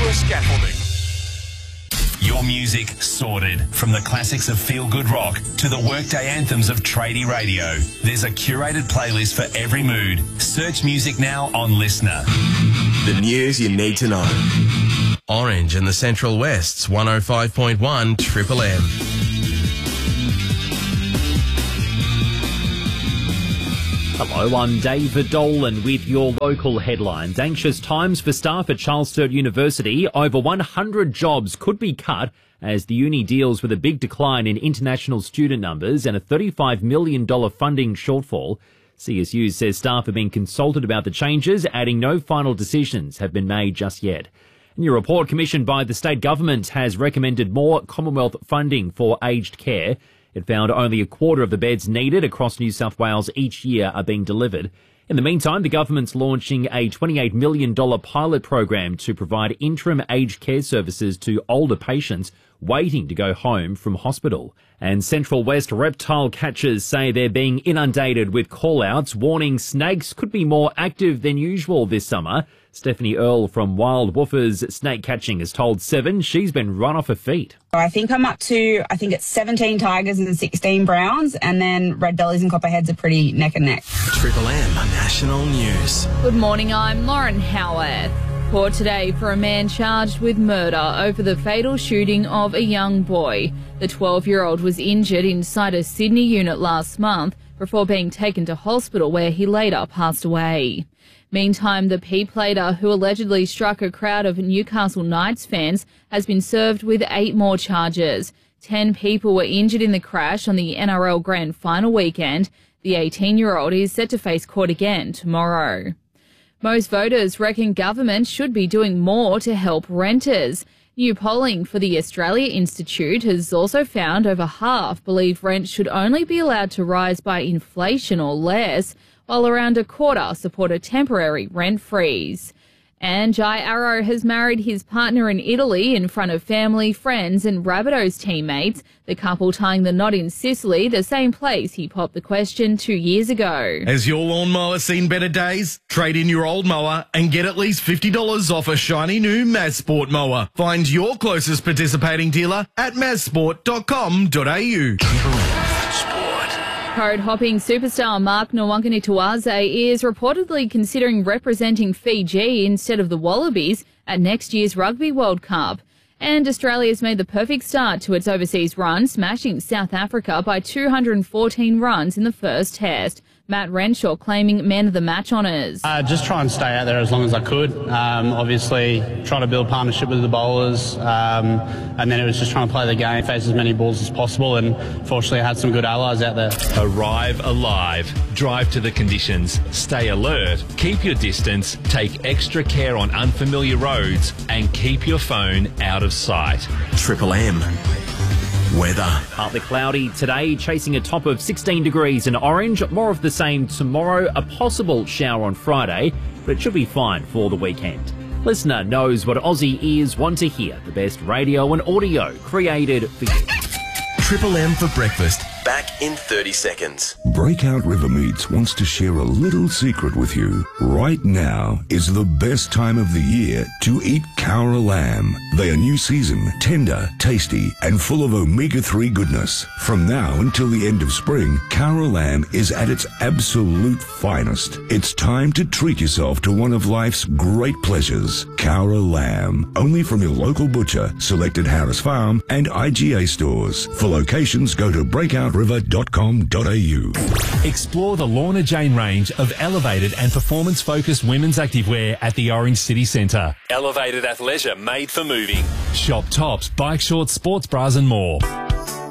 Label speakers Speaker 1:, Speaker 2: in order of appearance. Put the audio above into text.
Speaker 1: Modular Scaffolding.
Speaker 2: Your music sorted. From the classics of feel-good rock to the workday anthems of tradie radio. There's a curated playlist for every mood. Search music now on Listener.
Speaker 3: The news you need to know.
Speaker 4: Orange and the Central West's 105.1 Triple M.
Speaker 5: Hello, I'm David Dolan with your local headlines. Anxious times for staff at Charles Sturt University. Over 100 jobs could be cut as the uni deals with a big decline in international student numbers and a $35 million funding shortfall. CSU says staff have been consulted about the changes, adding no final decisions have been made just yet. A new report commissioned by the state government has recommended more Commonwealth funding for aged care. It found only a quarter of the beds needed across New South Wales each year are being delivered. In the meantime, the government's launching a $28 million pilot program to provide interim aged care services to older patients waiting to go home from hospital. And Central West reptile catchers say they're being inundated with call-outs, warning snakes could be more active than usual this summer. Stephanie Earle from Wild Woofers Snake Catching has told Seven she's been run off her feet.
Speaker 6: I think I'm up to, it's 17 tigers and 16 browns, and then red bellies and copperheads are pretty neck and neck.
Speaker 3: Triple M National News.
Speaker 7: Good morning, I'm Lauren Howarth. Court today for a man charged with murder over the fatal shooting of a young boy. The 12-year-old was injured inside a Sydney unit last month before being taken to hospital where he later passed away. Meantime, the P-plater who allegedly struck a crowd of Newcastle Knights fans has been served with 8 more charges. 10 people were injured in the crash on the NRL Grand Final weekend. The 18-year-old is set to face court again tomorrow. Most voters reckon government should be doing more to help renters. New polling for the Australia Institute has also found over half believe rent should only be allowed to rise by inflation or less, while around a quarter support a temporary rent freeze. And Jai Arrow has married his partner in Italy in front of family, friends and Rabbitohs teammates, the couple tying the knot in Sicily, the same place he popped the question 2 years ago.
Speaker 4: Has your lawnmower seen better days? Trade in your old mower and get at least $50 off a shiny new Mazsport mower. Find your closest participating dealer at mazsport.com.au.
Speaker 7: Code-hopping superstar Mark Nwankani-Tuwaze is reportedly considering representing Fiji instead of the Wallabies at next year's Rugby World Cup. And Australia's made the perfect start to its overseas run, smashing South Africa by 214 runs in the first test. Matt Renshaw claiming man of the match honours.
Speaker 8: Just try and stay out there as long as I could. Obviously, trying to build partnership with the bowlers, and then it was just trying to play the game, face as many balls as possible, and fortunately I had some good allies out there.
Speaker 9: Arrive alive. Drive to the conditions. Stay alert. Keep your distance. Take extra care on unfamiliar roads, and keep your phone out of sight.
Speaker 3: Triple M. Weather.
Speaker 5: Partly cloudy today, chasing a top of 16 degrees in Orange. More of the same tomorrow, a possible shower on Friday, but it should be fine for the weekend. Listener knows what Aussie ears want to hear. The best radio and audio created for you.
Speaker 3: Triple M for breakfast. Back in 30 seconds.
Speaker 10: Breakout River Meats wants to share a little secret with you. Right now is the best time of the year to eat Cowra lamb. They are new season, tender, tasty, and full of omega-3 goodness. From now until the end of spring, Cowra lamb is at its absolute finest. It's time to treat yourself to one of life's great pleasures. Cowra lamb. Only from your local butcher, selected Harris Farm, and IGA stores. For locations, go to breakout.river.com.au.
Speaker 9: Explore the Lorna Jane range of elevated and performance-focused women's activewear at the Orange City Centre. Elevated athleisure made for moving. Shop tops, bike shorts, sports bras and more.